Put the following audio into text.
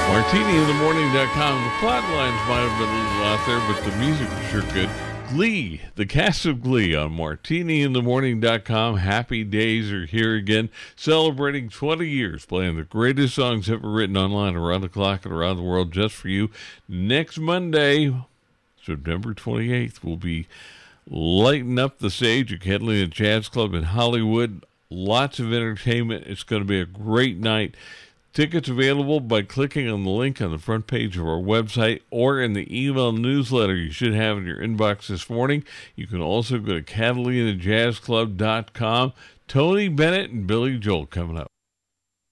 MartiniInTheMorning.com. The plot lines might have been a little out there, but the music was sure good. Glee, the cast of Glee on MartiniInTheMorning.com. Happy days are here again, celebrating 20 years, playing the greatest songs ever written online around the clock and around the world just for you. Next Monday, September 28th, we'll be lighting up the stage at Catalina Jazz Club in Hollywood. Lots of entertainment. It's going to be a great night. Tickets available by clicking on the link on the front page of our website or in the email newsletter you should have in your inbox this morning. You can also go to CatalinaJazzClub.com. Tony Bennett and Billy Joel coming up.